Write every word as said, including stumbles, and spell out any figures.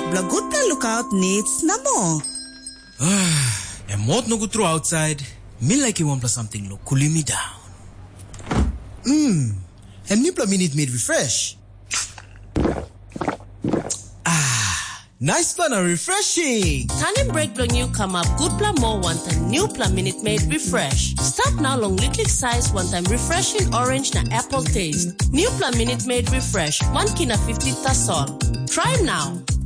bla good bla lookout needs na mo. And more no go through outside. Me like you want something look cooling me down. Mmm. And new Minute Maid Refresh. Ah, nice plan and refreshing. Turning break blow new come up good plan more one time new plan Minute Maid Refresh. Start now long little size one time refreshing orange na apple taste. New plan Minute Maid Refresh one kina fifty tasol. Try now.